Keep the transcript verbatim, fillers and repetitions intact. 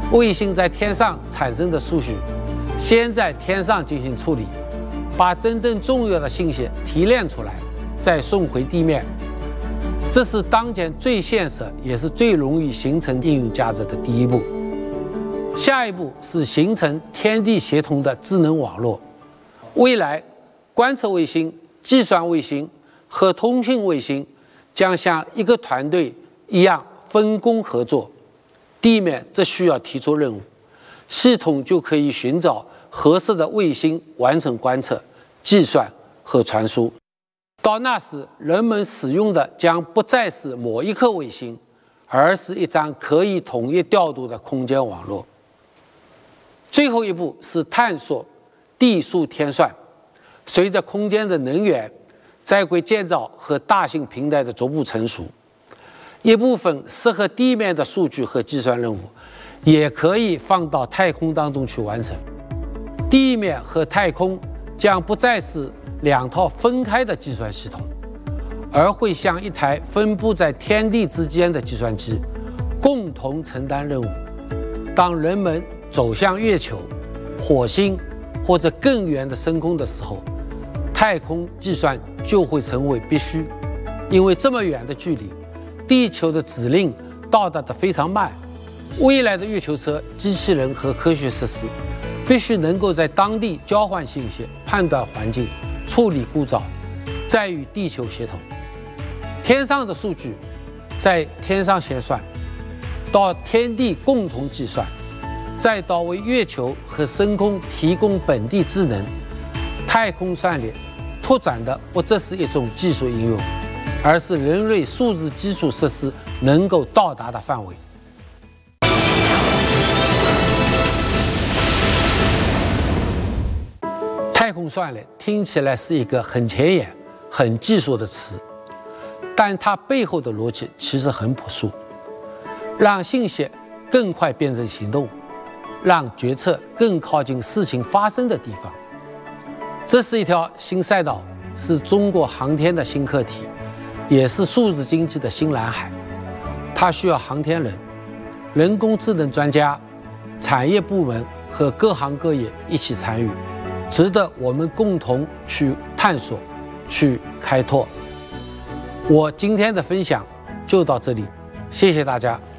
卫星在天上产生的数据，先在天上进行处理，把真正重要的信息提炼出来，再送回地面。这是当前最现实也是最容易形成应用价值的第一步。下一步是形成天地协同的智能网络。未来，观测卫星、计算卫星和通信卫星将像一个团队一样分工合作。地面则需要提出任务，系统就可以寻找合适的卫星完成观测、计算和传输。到那时，人们使用的将不再是某一颗卫星，而是一张可以统一调度的空间网络。最后一步是探索地数天算。随着空间的能源、在轨建造和大型平台的逐步成熟，一部分适合地面的数据和计算任务，也可以放到太空当中去完成。地面和太空将不再是两套分开的计算系统，而会像一台分布在天地之间的计算机，共同承担任务。当人们走向月球、火星或者更远的深空的时候，太空计算就会成为必须，因为这么远的距离，地球的指令到达得非常慢。未来的月球车、机器人和科学设施必须能够在当地交换信息、判断环境、处理故障，再与地球协同。天上的数据在天上先算，到天地共同计算，再到为月球和深空提供本地智能。太空算力拓展的不只是一种技术应用，而是人类数字基础设施能够到达的范围。太空算力听起来是一个很前沿、很技术的词，但它背后的逻辑其实很朴素：让信息更快变成行动，让决策更靠近事情发生的地方。这是一条新赛道，是中国航天的新课题，也是数字经济的新蓝海。它需要航天人、人工智能专家、产业部门和各行各业一起参与，值得我们共同去探索、去开拓。我今天的分享就到这里，谢谢大家。